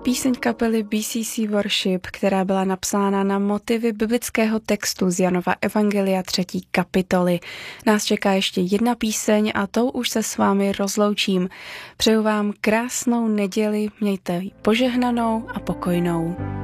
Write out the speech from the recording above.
píseň kapely BCC Worship, která byla napsána na motivy biblického textu z Janova Evangelia 3. kapitoly. Nás čeká ještě jedna píseň a tou už se s vámi rozloučím. Přeju vám krásnou neděli, mějte ji požehnanou a pokojnou.